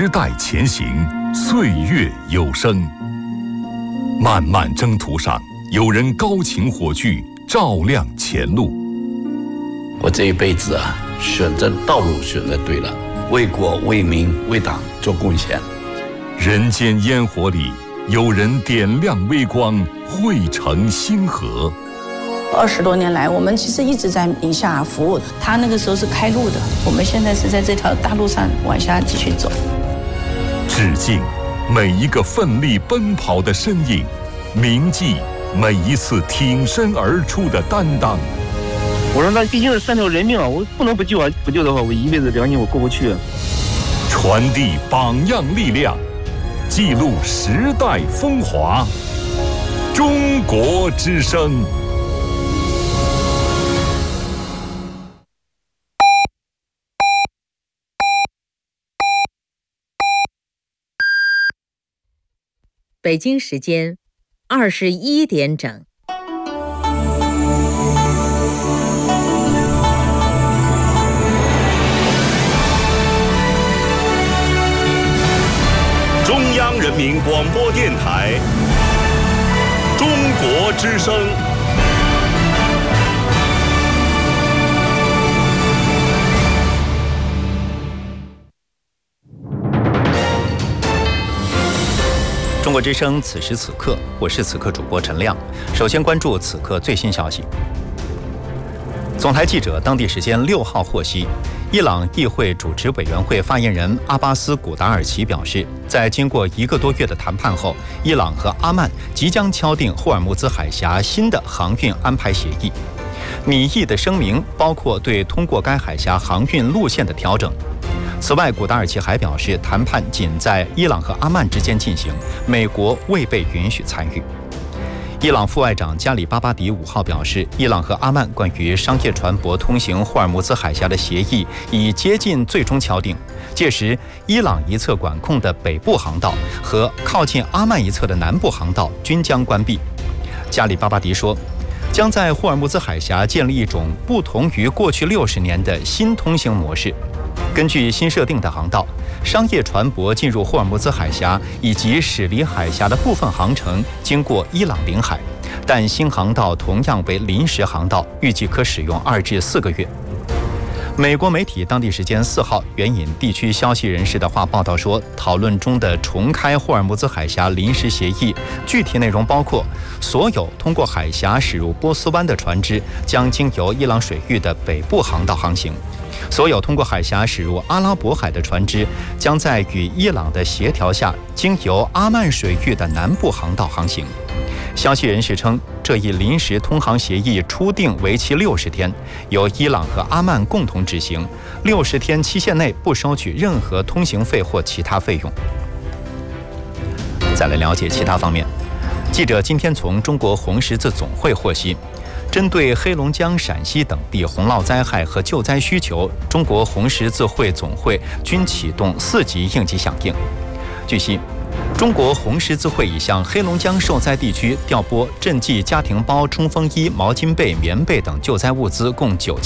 时代前行，岁月有声。漫漫征途上，有人高擎火炬，照亮前路。 我这一辈子选择道路选择对了，为国为民为党做贡献。 人间烟火里，有人点亮微光，汇成星河。 20多年来，我们其实一直在宁夏服务。他那个时候是开路的，我们现在是在这条大路上往下继续走。 致敬每一个奋力奔跑的身影，铭记每一次挺身而出的担当。 我说那毕竟是3条人命啊，我不能不救啊！不救的话，我一辈子良心我过不去。 传递榜样力量，记录时代风华。中国之声。 北京时间21点整。 中央人民广播电台，中国之声。 中国之声，此时此刻，我是此刻主播陈亮。首先关注此刻最新消息。总台记者当地时间6号获悉，伊朗议会主持委员会发言人阿巴斯·古达尔奇表示，在经过1个多月的谈判后，伊朗和阿曼即将敲定霍尔木兹海峡新的航运安排协议。拟议的声明包括对通过该海峡航运路线的调整。此外，古达尔奇还表示，谈判仅在伊朗和阿曼之间进行，美国未被允许参与。伊朗副外长加里巴巴迪5号表示，伊朗和阿曼关于商业船舶通行霍尔木兹海峡的协议已接近最终敲定，届时伊朗一侧管控的北部航道和靠近阿曼一侧的南部航道均将关闭。加里巴巴迪说，将在霍尔木兹海峡建立一种不同于过去60年的新通行模式。根据新设定的航道，商业船舶进入霍尔木兹海峡以及驶离海峡的部分航程经过伊朗领海，但新航道同样为临时航道，预计可使用2至4个月。美国媒体当地时间4号援引地区消息人士的话报道说，讨论中的重开霍尔木兹海峡临时协议具体内容包括，所有通过海峡驶入波斯湾的船只将经由伊朗水域的北部航道航行，所有通过海峡驶入阿拉伯海的船只将在与伊朗的协调下经由阿曼水域的南部航道航行。消息人士称，这一临时通航协议初定为期60天，由伊朗和阿曼共同执行，60天期限内不收取任何通行费或其他费用。再来了解其他方面，记者今天从中国红十字总会获悉，针对黑龙江、陕西等地洪涝灾害和救灾需求，中国红十字会总会均启动4级应急响应。据悉，中国红十字会已向黑龙江受灾地区调拨赈济家庭包、冲锋衣、毛巾被、棉被等救灾物资共9